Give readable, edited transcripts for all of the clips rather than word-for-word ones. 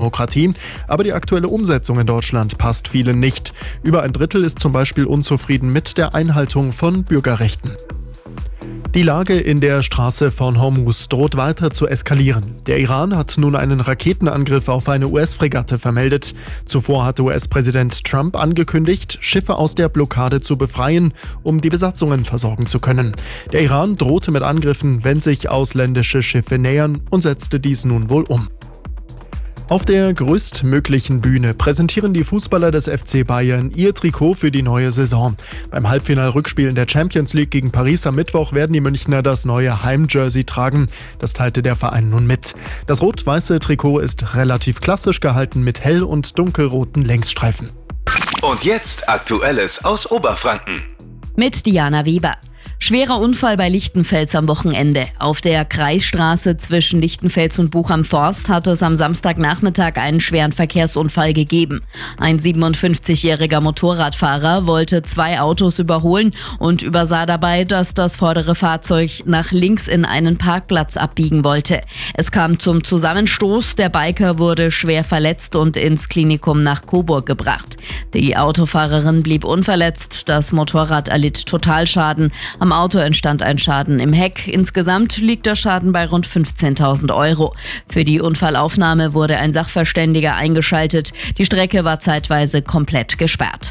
Demokratie, aber die aktuelle Umsetzung in Deutschland passt vielen nicht. Über ein Drittel ist zum Beispiel unzufrieden mit der Einhaltung von Bürgerrechten. Die Lage in der Straße von Hormuz droht weiter zu eskalieren. Der Iran hat nun einen Raketenangriff auf eine US-Fregatte vermeldet. Zuvor hatte US-Präsident Trump angekündigt, Schiffe aus der Blockade zu befreien, um die Besatzungen versorgen zu können. Der Iran drohte mit Angriffen, wenn sich ausländische Schiffe nähern, und setzte dies nun wohl um. Auf der größtmöglichen Bühne präsentieren die Fußballer des FC Bayern ihr Trikot für die neue Saison. Beim Halbfinal-Rückspiel in der Champions League gegen Paris am Mittwoch werden die Münchner das neue Heimjersey tragen. Das teilte der Verein nun mit. Das rot-weiße Trikot ist relativ klassisch gehalten mit hell- und dunkelroten Längsstreifen. Und jetzt Aktuelles aus Oberfranken. Mit Diana Weber. Schwerer Unfall bei Lichtenfels am Wochenende. Auf der Kreisstraße zwischen Lichtenfels und Buch am Forst hat es am Samstagnachmittag einen schweren Verkehrsunfall gegeben. Ein 57-jähriger Motorradfahrer wollte 2 Autos überholen und übersah dabei, dass das vordere Fahrzeug nach links in einen Parkplatz abbiegen wollte. Es kam zum Zusammenstoß, der Biker wurde schwer verletzt und ins Klinikum nach Coburg gebracht. Die Autofahrerin blieb unverletzt, das Motorrad erlitt Totalschaden. Am Auto entstand ein Schaden im Heck. Insgesamt liegt der Schaden bei rund 15.000 Euro. Für die Unfallaufnahme wurde ein Sachverständiger eingeschaltet. Die Strecke war zeitweise komplett gesperrt.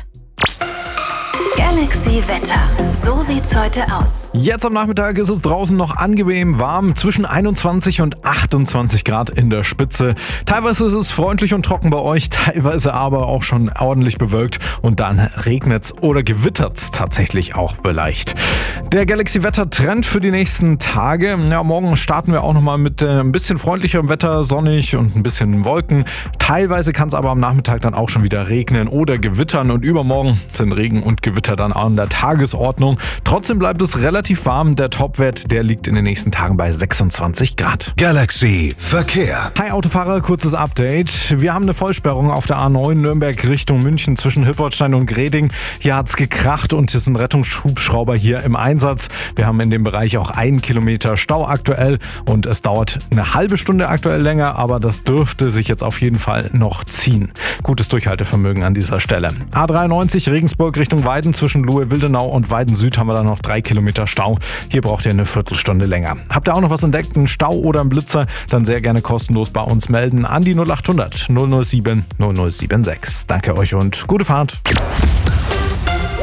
Galaxy Wetter. So sieht's heute aus. Jetzt am Nachmittag ist es draußen noch angenehm warm, zwischen 21 und 28 Grad in der Spitze. Teilweise ist es freundlich und trocken bei euch, teilweise aber auch schon ordentlich bewölkt und dann regnet's oder gewittert's tatsächlich auch leicht. Der Galaxy Wetter Trend für die nächsten Tage. Ja, morgen starten wir auch nochmal mit ein bisschen freundlicherem Wetter, sonnig und ein bisschen Wolken. Teilweise kann es aber am Nachmittag dann auch schon wieder regnen oder gewittern und übermorgen sind Regen und Gewitter dann an der Tagesordnung. Trotzdem bleibt es relativ warm. Der Topwert, der liegt in den nächsten Tagen bei 26 Grad. Galaxy Verkehr. Hi Autofahrer, kurzes Update. Wir haben eine Vollsperrung auf der A9 Nürnberg Richtung München zwischen Hippoldstein und Greding. Hier hat's gekracht und hier sind Rettungshubschrauber hier im Einsatz. Wir haben in dem Bereich auch 1 Kilometer Stau aktuell und es dauert eine halbe Stunde aktuell länger, aber das dürfte sich jetzt auf jeden Fall noch ziehen. Gutes Durchhaltevermögen an dieser Stelle. A93 Regensburg Richtung Weiden zwischen Luhe-Wildenau und Weiden Süd haben wir dann noch 3 Kilometer Stau. Hier braucht ihr eine Viertelstunde länger. Habt ihr auch noch was entdeckt, einen Stau oder einen Blitzer, dann sehr gerne kostenlos bei uns melden an die 0800 007 0076. Danke euch und gute Fahrt.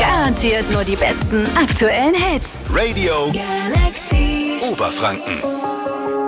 Garantiert nur die besten aktuellen Hits. Radio Galaxy Oberfranken.